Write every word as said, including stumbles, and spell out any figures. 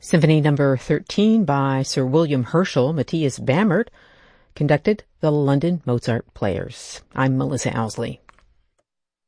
Symphony Number thirteen by Sir William Herschel, Matthias Bamert, conducted the London Mozart Players. I'm Melissa Owsley.